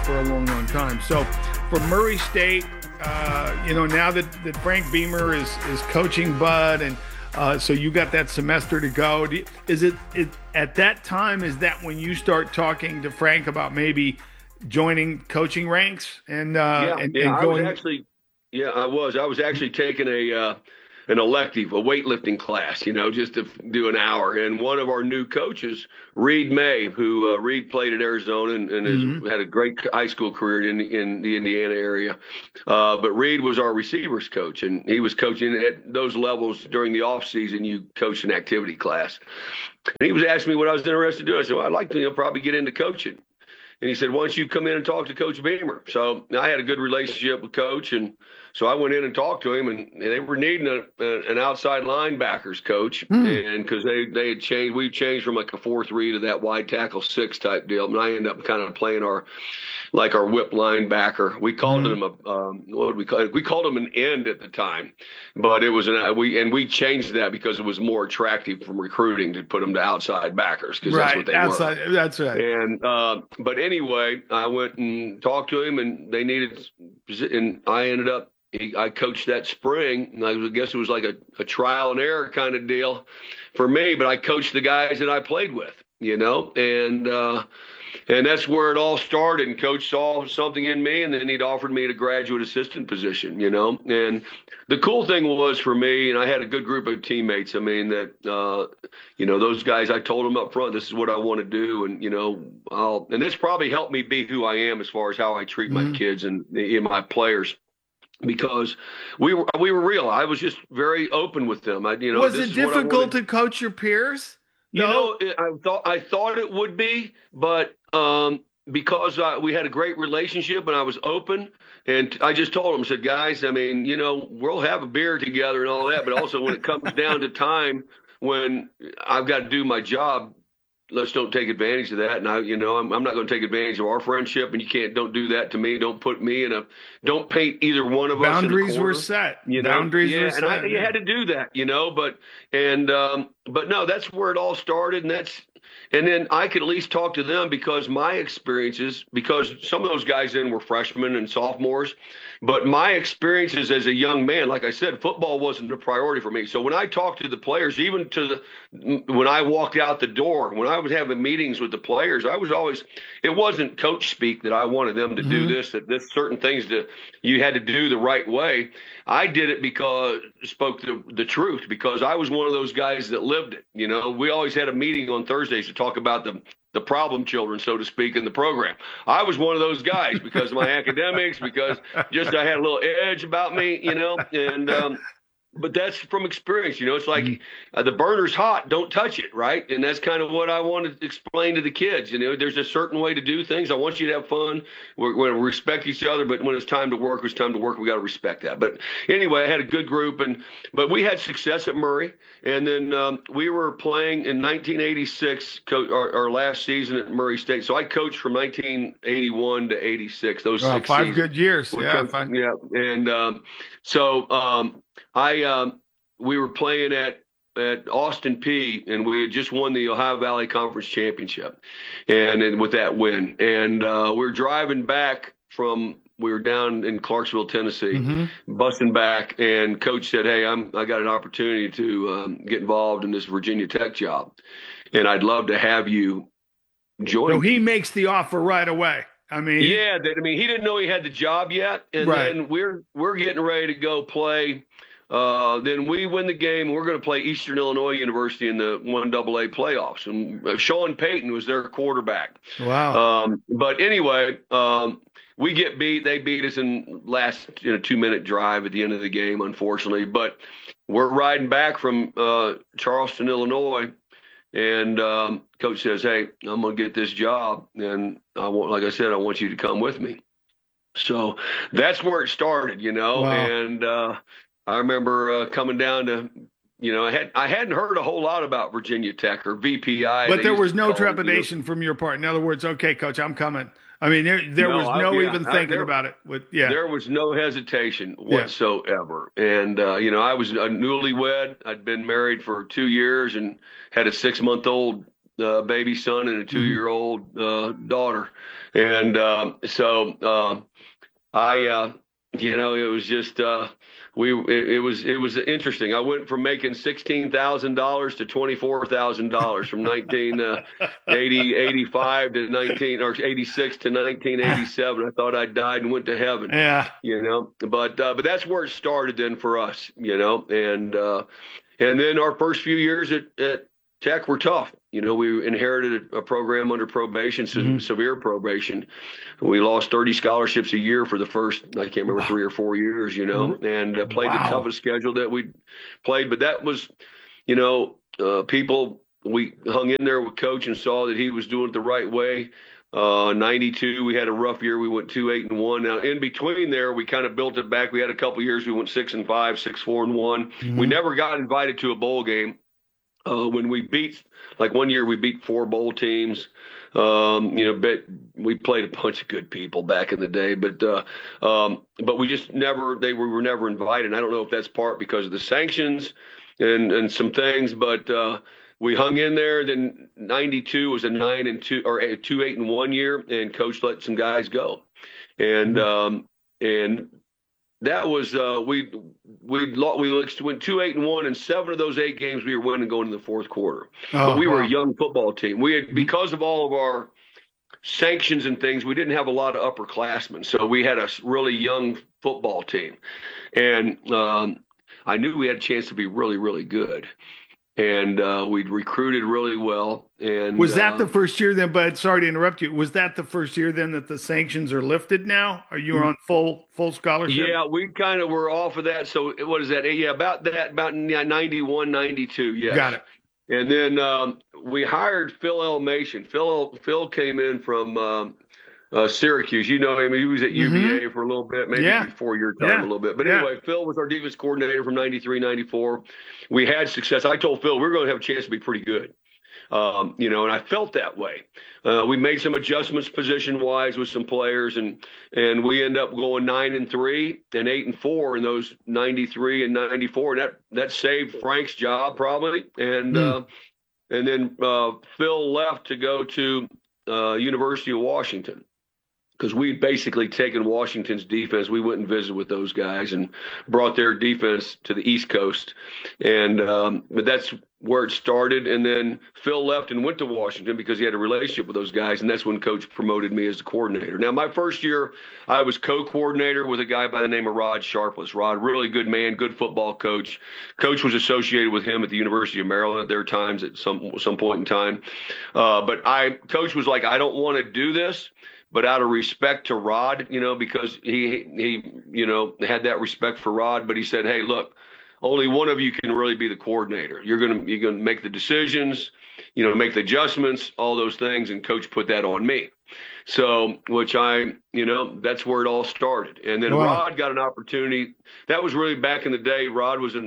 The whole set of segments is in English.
for a long, long time. So for Murray State, now that Frank Beamer is coaching Bud, and so you got that semester to go. Is it at that time? Is that when you start talking to Frank about maybe joining coaching ranks and going? I was actually taking an elective, a weightlifting class, just to do an hour. And one of our new coaches, Reed May, who Reed played at Arizona and has had a great high school career in the Indiana area. But Reed was our receivers coach, and he was coaching at those levels during the off season. You coach an activity class. And he was asking me what I was interested in doing. I said, well, I'd like to probably get into coaching. And he said, why don't you come in and talk to Coach Beamer? So I had a good relationship with Coach, and so I went in and talked to him, and they were needing an outside linebackers coach, and because they had changed, we've changed from like a 4-3 to that wide tackle 6 type deal, and I ended up kind of playing our whip linebacker. We called him we called him an end at the time, but it was we changed that because it was more attractive from recruiting to put them to outside backers because that's what they were. That's right. And but anyway, I went and talked to him, and they needed, and I ended up. I coached that spring, and I guess it was like a trial and error kind of deal for me. But I coached the guys that I played with, and that's where it all started. And Coach saw something in me, and then he'd offered me a graduate assistant position, And the cool thing was for me, and I had a good group of teammates. I mean, that, those guys, I told them up front, this is what I want to do. And, and this probably helped me be who I am as far as how I treat my kids and my players. Because we were real. I was just very open with them. Was it difficult to coach your peers? I thought it would be, but because we had a great relationship and I was open, and I just told them, said, guys, I mean, we'll have a beer together and all that, but also when it comes down to time when I've got to do my job, let's don't take advantage of that. And I'm not going to take advantage of our friendship, and don't do that to me. Don't put me don't paint either one of us. Boundaries were set. Boundaries were set. And you had to do that, but no, that's where it all started. And then I could at least talk to them because my experiences, because some of those guys then were freshmen and sophomores, but my experiences as a young man, like I said, football wasn't a priority for me. So when I talked to the players, even when I walked out the door, when I was having meetings with the players, it wasn't coach speak that I wanted them to do this certain things that you had to do the right way. I did it because spoke the truth, because I was one of those guys that lived it. We always had a meeting on Thursdays to talk about the problem children, so to speak, in the program. I was one of those guys because of my academics, because just I had a little edge about me, and but that's from experience. It's like the burner's hot, don't touch it, right? And that's kind of what I want to explain to the kids. There's a certain way to do things. I want you to have fun. We're going to respect each other, but when it's time to work, it's time to work. We got to respect that. But anyway, I had a good group, but we had success at Murray. And then we were playing in 1986, our last season at Murray State. So I coached from 1981 to 86. Those 6 5 seasons. Good years. Yeah, yeah. And we were playing at Austin Peay, and we had just won the Ohio Valley Conference Championship, and with that win, and we were driving back we were down in Clarksville, Tennessee, busting back, and Coach said, "Hey, I got an opportunity to get involved in this Virginia Tech job, and I'd love to have you join." So he makes the offer right away. I mean, yeah, he didn't know he had the job yet, and then we're getting ready to go play. Then we win the game. We're going to play Eastern Illinois University in the 1AA playoffs, and Sean Payton was their quarterback. Wow. But anyway, we get beat. They beat us in last 2-minute drive at the end of the game, unfortunately. But we're riding back from Charleston, Illinois, and Coach says, "Hey, I'm going to get this job, and like I said, I want you to come with me." So that's where it started, Wow. And I remember coming down to, I hadn't heard a whole lot about Virginia Tech or VPI. But there was no trepidation from your part. In other words, okay, Coach, I'm coming. I mean, there was no even thinking about it. There was no hesitation whatsoever. And, I was a newlywed. I'd been married for 2 years and had a 6-month-old baby son and a 2-year-old daughter. And it was just it was interesting. I went from making $16,000 to $24,000 from 1985 to 86 to 1987. I thought I died and went to heaven. Yeah. But that's where it started then for us. And then our first few years at Tech were tough. We inherited a program under probation, severe probation. We lost 30 scholarships a year for the first, I can't remember, 3 or 4 years, and played the toughest schedule that we played. But that was, people, we hung in there with Coach and saw that he was doing it the right way. 92, we had a rough year. We went 2-8-1. Now, in between there, we kind of built it back. We had a couple years we went 6-5, 6-4-1. We never got invited to a bowl game. When we beat, like one year we beat 4 bowl teams. But we played a bunch of good people back in the day, but we just never, we were never invited. I don't know if that's part because of the sanctions and some things, but we hung in there. Then 92 was a 9-2 or a 2-8-1 year, and Coach let some guys go, and that was we went 2-8-1, and 7 of those 8 games we were winning going into the fourth quarter. But we were a young football team. We had, because of all of our sanctions and things, we didn't have a lot of upperclassmen, so we had a really young football team, and I knew we had a chance to be really, really good. And we'd recruited really well. And was that the first year then? But sorry to interrupt you. Was that the first year then that the sanctions are lifted? Now are you on full scholarship? Yeah, we kind of were off of that. So what is that? Yeah, about 91, 92. Yes. Got it. And then we hired Phil Elmation. Phil came in from Syracuse. He was at UVA for a little bit, maybe before your time a little bit. But anyway, Phil was our defense coordinator from 93, 94. We had success. I told Phil we were going to have a chance to be pretty good. And I felt that way. We made some adjustments position-wise with some players, and we end up going 9-3 and 8-4 in those 93 and 94. And that saved Frank's job probably. And then Phil left to go to University of Washington, because we'd basically taken Washington's defense. We went and visited with those guys and brought their defense to the East Coast. And but that's where it started. And then Phil left and went to Washington because he had a relationship with those guys. And that's when Coach promoted me as the coordinator. Now, my first year, I was co-coordinator with a guy by the name of Rod Sharpless. Rod, really good man, good football coach. Coach was associated with him at the University of Maryland at their times at some point in time. But Coach was like, I don't want to do this. But out of respect to Rod, because he had that respect for Rod, but he said, hey, look, only one of you can really be the coordinator. You're gonna make the decisions, make the adjustments, all those things, and Coach put that on me. So, which that's where it all started. And then Rod got an opportunity. That was really back in the day. Rod was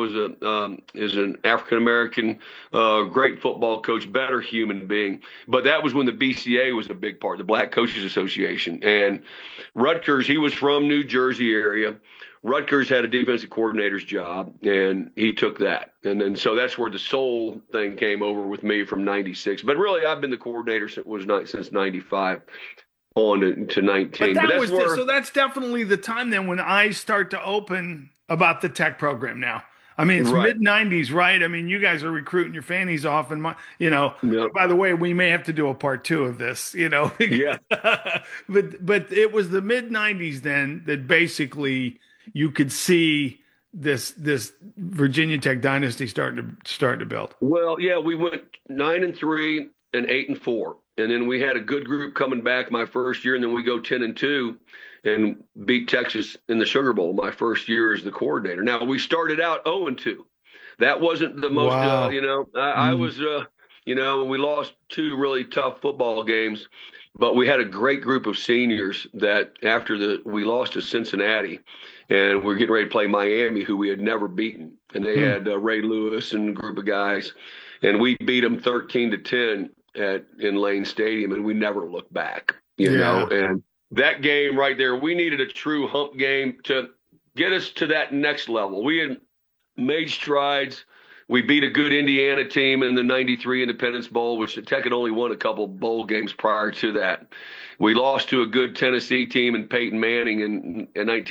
is an African-American, great football coach, better human being. But that was when the BCA was a big part, the Black Coaches Association. And Rutgers, he was from New Jersey area. Rutgers had a defensive coordinator's job, and he took that. And then so that's where the soul thing came over with me from 96. But really, I've been the coordinator since 95 on to 19. So that's definitely the time then when eyes start to open about the Tech program now. I mean, it's mid-90s, right? I mean, you guys are recruiting your fannies off. And, by the way, we may have to do a part 2 of this, Yeah. But it was the mid-90s then that basically – you could see this Virginia Tech dynasty starting to build. Well, yeah, we went 9-3 and 8-4, and then we had a good group coming back my first year, and then we go 10-2 and beat Texas in the Sugar Bowl my first year as the coordinator. Now we started out 0-2. That wasn't the most, I was, we lost 2 really tough football games. But we had a great group of seniors that after we lost to Cincinnati, and we're getting ready to play Miami, who we had never beaten. And they had Ray Lewis and a group of guys. And we beat them 13-10 in Lane Stadium, and we never looked back, you know. And that game right there, we needed a true hump game to get us to that next level. We had made strides We beat a good Indiana team in the 93 Independence Bowl, which Tech had only won a couple bowl games prior to that. We lost to a good Tennessee team in Peyton Manning in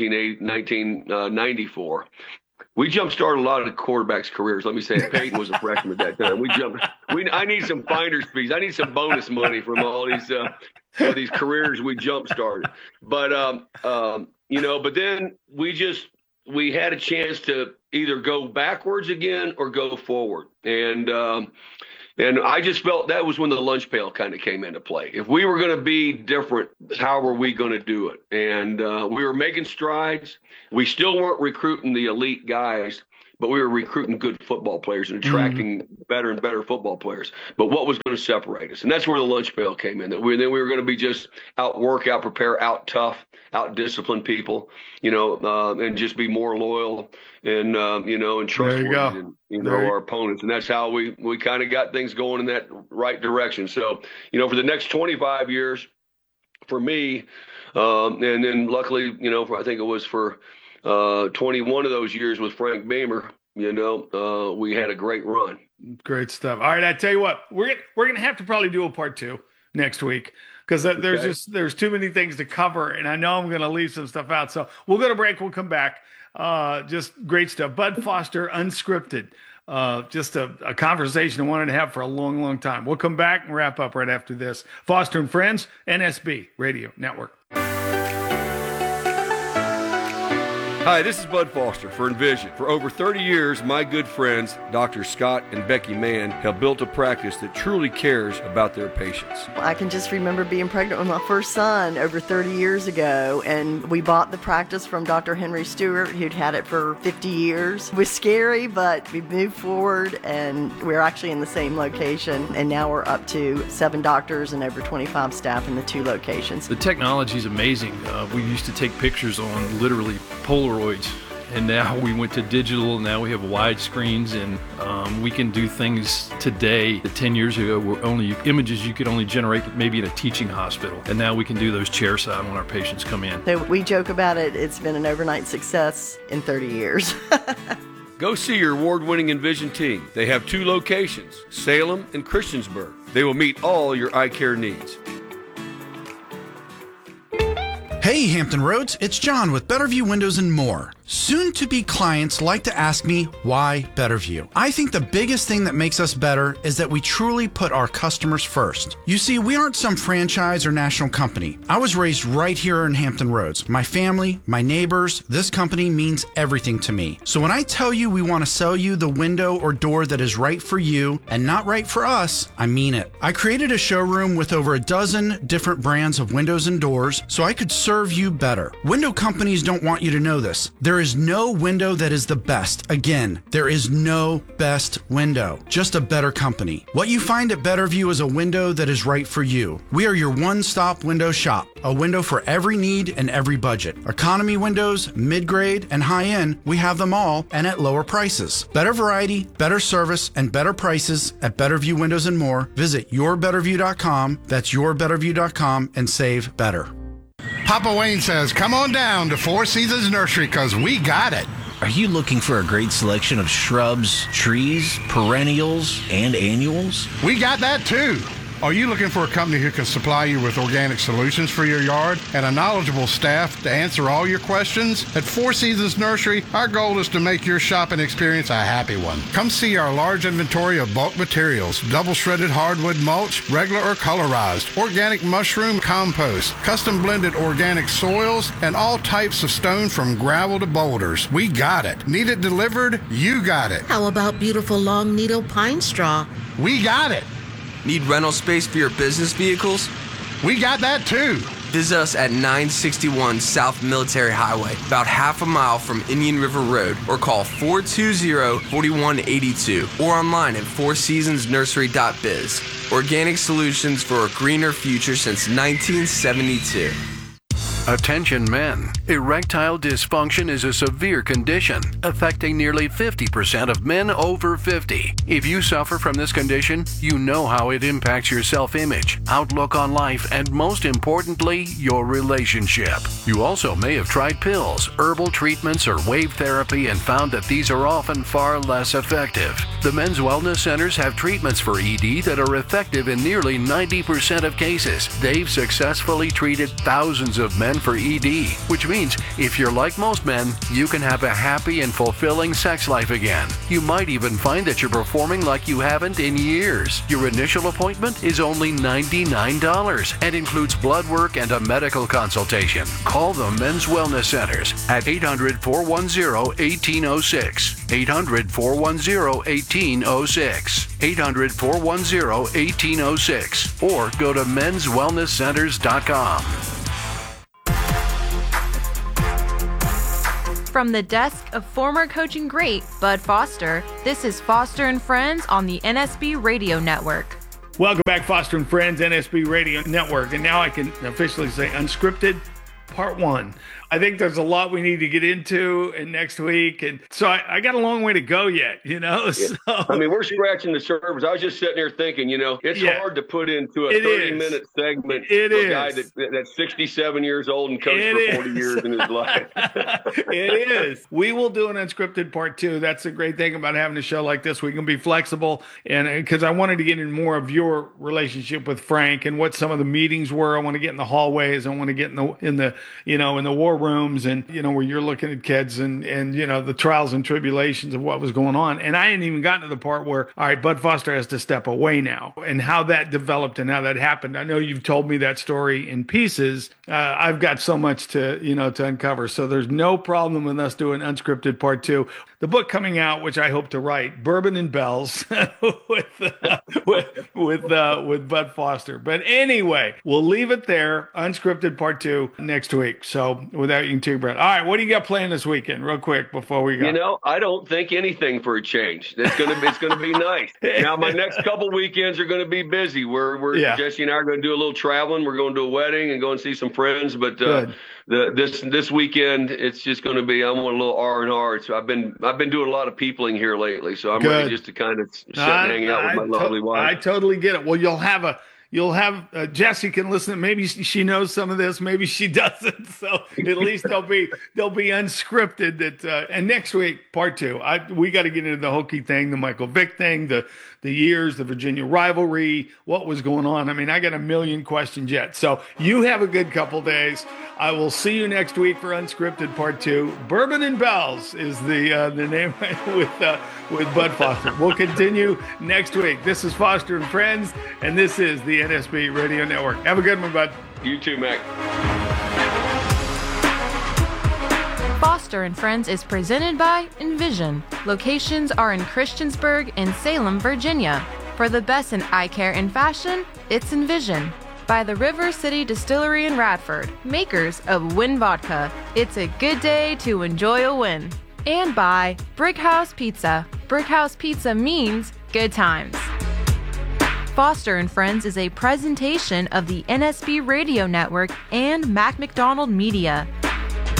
1994. We jump-started a lot of the quarterbacks' careers. Let me say, Peyton was a freshman at that time. I need some finder's fees. I need some bonus money from all these careers we jump-started. But but then we had a chance to either go backwards again or go forward. And I just felt that was when the lunch pail kind of came into play. If we were going to be different, how were we going to do it? And we were making strides. We still weren't recruiting the elite guys, but we were recruiting good football players and attracting better and better football players. But what was going to separate us? And that's where the lunch pail came in. Then we were going to be just out-work, out-prepare, out-tough, out-discipline people, and just be more loyal and trustworthy than our opponents. And that's how we kind of got things going in that right direction. So, for the next 25 years for me, and then luckily, I think it was for 21 of those years with Frank Beamer, we had a great run. Great stuff. All right, I tell you what, we're gonna have to probably do a part 2 next week because there's too many things to cover, and I know I'm gonna leave some stuff out. So we'll go to break. We'll come back. Just great stuff. Bud Foster, Unscripted. Just a conversation I wanted to have for a long, long time. We'll come back and wrap up right after this. Foster and Friends, NSB Radio Network. Hi, this is Bud Foster for Envision. For over 30 years, my good friends, Dr. Scott and Becky Mann, have built a practice that truly cares about their patients. I can just remember being pregnant with my first son over 30 years ago, and we bought the practice from Dr. Henry Stewart, who'd had it for 50 years. It was scary, but we moved forward, and we're actually in the same location, and now we're up to 7 doctors and over 25 staff in the 2 locations. The technology is amazing. We used to take pictures on literally Polaroids, and now we went to digital, and now we have wide screens, and we can do things today that 10 years ago were only images you could only generate maybe in a teaching hospital, and now we can do those chairside when our patients come in. So we joke about it. It's been an overnight success in 30 years. Go see your award-winning Envision team. They have 2 locations, Salem and Christiansburg. They will meet all your eye care needs. Hey Hampton Roads, it's John with Betterview Windows and More. Soon-to-be clients like to ask me, why Betterview? I think the biggest thing that makes us better is that we truly put our customers first. You see, we aren't some franchise or national company. I was raised right here in Hampton Roads. My family, my neighbors, this company means everything to me. So when I tell you we want to sell you the window or door that is right for you and not right for us, I mean it. I created a showroom with over a dozen different brands of windows and doors so I could serve you better. Window companies don't want you to know this. There is no window that is the best. Again, there is no best window, just a better company. What you find at Betterview is a window that is right for you. We are your one-stop window shop, a window for every need and every budget. Economy windows, mid-grade, and high-end, we have them all and at lower prices. Better variety, better service, and better prices at Betterview Windows and More. Visit yourbetterview.com, that's yourbetterview.com, and save better. Papa Wayne says, come on down to Four Seasons Nursery because we got it. Are you looking for a great selection of shrubs, trees, perennials, and annuals? We got that too. Are you looking for a company who can supply you with organic solutions for your yard and a knowledgeable staff to answer all your questions? At Four Seasons Nursery, our goal is to make your shopping experience a happy one. Come see our large inventory of bulk materials, double shredded hardwood mulch, regular or colorized, organic mushroom compost, custom blended organic soils, and all types of stone from gravel to boulders. We got it. Need it delivered? You got it. How about beautiful long needle pine straw? We got it. Need rental space for your business vehicles? We got that too. Visit us at 961 South Military Highway, about half a mile from Indian River Road, or call 420-4182, or online at fourseasonsnursery.biz. Organic solutions for a greener future since 1972. Attention men. Erectile dysfunction is a severe condition affecting nearly 50% of men over 50. If you suffer from this condition, you know how it impacts your self-image, outlook on life, and most importantly, your relationship. You also may have tried pills, herbal treatments, or wave therapy and found that these are often far less effective. The Men's Wellness Centers have treatments for ED that are effective in nearly 90% of cases. They've successfully treated thousands of men for ED, which means if you're like most men, you can have a happy and fulfilling sex life again. You might even find that you're performing like you haven't in years. Your initial appointment is only $99 and includes blood work and a medical consultation. Call the Men's Wellness Centers at 800-410-1806. 800-410-1806. 800-410-1806. Or go to menswellnesscenters.com. From the desk of former coaching great Bud Foster, this is Foster and Friends on the NSB Radio Network. Welcome back, Foster and Friends, NSB Radio Network. And now I can officially say Unscripted Part 1. I think there's a lot we need to get into in next week. And so I got a long way to go yet, you know? Yeah. So, I mean, we're scratching the surface. I was just sitting there thinking, you know, it's hard to put into a 30-minute segment a guy that's 67 years old and coached for 40 years in his life. It is. We will do an Unscripted Part 2. That's the great thing about having a show like this. We can be flexible. And because I wanted to get in more of your relationship with Frank and what some of the meetings were. I want to get in the hallways. I want to get in the war rooms and, you know, where you're looking at kids and, you know, the trials and tribulations of what was going on. And I hadn't even gotten to the part where, all right, Bud Foster has to step away now and how that developed and how that happened. I know you've told me that story in pieces. I've got so much to uncover. So there's no problem with us doing Unscripted Part 2. The book coming out, which I hope to write, Bourbon and Bells with Bud Foster. But anyway, we'll leave it there. Unscripted Part 2 next week. So without you can take a breath. All right, what do you got planned this weekend, real quick, before we go? You know, I don't think anything for a change. It's gonna be nice. Now, my next couple weekends are going to be busy. We're Jesse and I are going to do a little traveling. We're going to a wedding and go and see some friends. But this weekend, it's just going to be. I want a little R&R. So I've been doing a lot of peopling here lately. So I'm ready just to kind of sit and hang out with my lovely wife. I totally get it. Well, you'll have Jessie can listen. Maybe she knows some of this. Maybe she doesn't. So at least they'll be unscripted. And next week, Part 2. We got to get into the Hokie thing, the Michael Vick thing, the years, the Virginia rivalry, what was going on. I mean, I got a million questions yet. So you have a good couple days. I will see you next week for Unscripted Part 2. Bourbon and Bells is the name with Bud Foster. We'll continue next week. This is Foster and Friends, and this is the NSB Radio Network. Have a good one, Bud. You too, Mac. Foster and Friends is presented by Envision. Locations are in Christiansburg and Salem, Virginia. For the best in eye care and fashion, it's Envision. By the River City Distillery in Radford, makers of Win Vodka. It's a good day to enjoy a win. And by Brickhouse Pizza. Brickhouse Pizza means good times. Foster and Friends is a presentation of the NSB Radio Network and Mac McDonald Media.